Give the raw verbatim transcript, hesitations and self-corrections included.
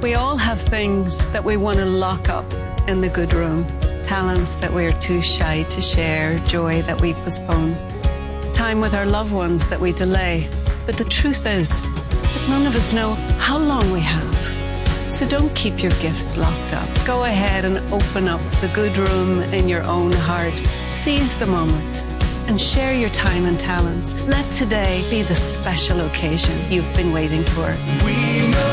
We all have things that we want to lock up in the good room. Talents that we're too shy to share, joy that we postpone, time with our loved ones that we delay. But the truth is that none of us know how long we have. So don't keep your gifts locked up. Go ahead and open up the good room in your own heart. Seize the moment and share your time and talents. Let today be the special occasion you've been waiting for. We know